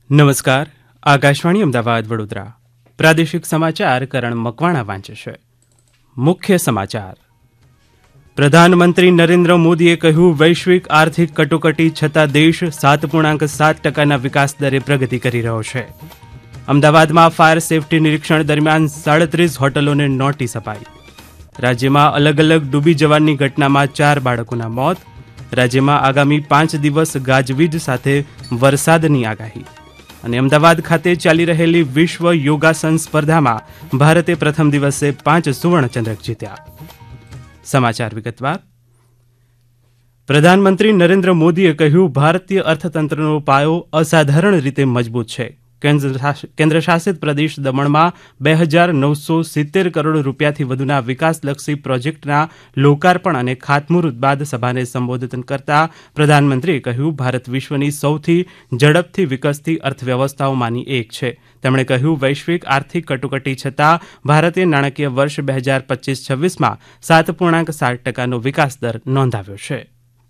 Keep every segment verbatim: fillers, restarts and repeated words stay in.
નમસ્કાર. આકાશવાણી અમદાવાદ વડોદરા પ્રાદેશિક સમાચાર કરણ મકવાણા વાંચે છે. મુખ્ય સમાચાર. પ્રધાનમંત્રી નરેન્દ્ર મોદીએ કહ્યું, વૈશ્વિક આર્થિક કટોકટી છતાં દેશ સાત પૂર્ણાંક સાત ટકાના વિકાસ દરે પ્રગતિ કરી રહ્યો છે. અમદાવાદમાં ફાયર સેફટી નિરીક્ષણ દરમિયાન સાડત્રીસ હોટલોને નોટિસ અપાઈ. રાજ્યમાં અલગ અલગ ડૂબી જવાની ઘટનામાં ચાર બાળકોના મોત. રાજ્યમાં આગામી પાંચ દિવસ ગાજવીજ સાથે વરસાદની આગાહી. અને અમદાવાદ ખાતે ચાલી રહેલી વિશ્વ યોગાસન સ્પર્ધામાં ભારતે પ્રથમ દિવસે પાંચ સુવર્ણચંદ્રક જીત્યા. સમાચાર વિગતવાર. પ્રધાનમંત્રી નરેન્દ્ર મોદીએ કહ્યું, ભારતીય અર્થતંત્રનો પાયો અસાધારણ રીતે મજબૂત છે. કેન્દ્ર શાસિત પ્રદેશ દમણમાં બે હજાર નવસો સિત્તેર કરોડ રૂપિયાથી વધુના વિકાસલક્ષી પ્રોજેક્ટના લોકાર્પણ અને ખાતમુહૂર્ત બાદ સભાને સંબોધન કરતા પ્રધાનમંત્રીએ કહ્યું, ભારત વિશ્વની સૌથી ઝડપથી વિકસતી અર્થવ્યવસ્થાઓમાંની એક છે. તેમણે કહ્યું, વૈશ્વિક આર્થિક કટોકટી છતાં ભારતે નાણાકીય વર્ષ બે હજાર પચીસ છવ્વીસમાં સાત પૂર્ણાંક સાત ટકાનો વિકાસ દર નોંધાવ્યો છે.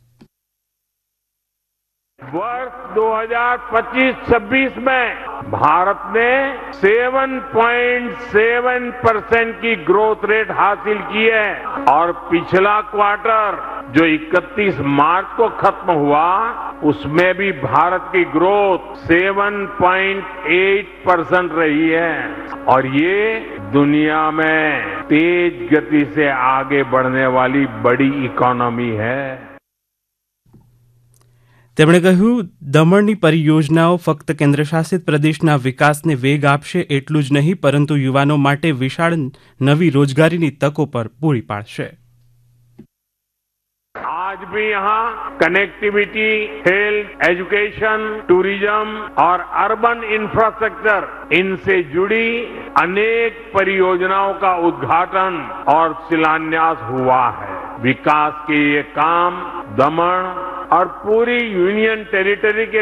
वर्ष दो हज़ार पच्चीस छब्बीस में भारत ने सात पॉइंट सात परसेंट की ग्रोथ रेट हासिल की है और पिछला क्वार्टर जो इकतीस मार्च को खत्म हुआ उसमें भी भारत की ग्रोथ सात पॉइंट आठ परसेंट रही है और ये दुनिया में तेज गति से आगे बढ़ने वाली बड़ी इकोनॉमी है. તેમણે કહ્યું, દમણની પરિયોજનાઓ ફક્ત કેન્દ્રશાસિત પ્રદેશના વિકાસને વેગ આપશે એટલું જ નહીં, પરંતુ યુવાનો માટે વિશાળ નવી રોજગારીની તકો પર પૂરી પાડશે. आज भी यहाँ कनेक्टिविटी, हेल्थ, एजुकेशन, टूरिज्म और अर्बन इंफ्रास्ट्रक्चर इनसे जुड़ी अनेक परियोजनाओं का उद्घाटन और शिलान्यास हुआ है. विकास के ये काम दमन और पूरी यूनियन टेरिटरी के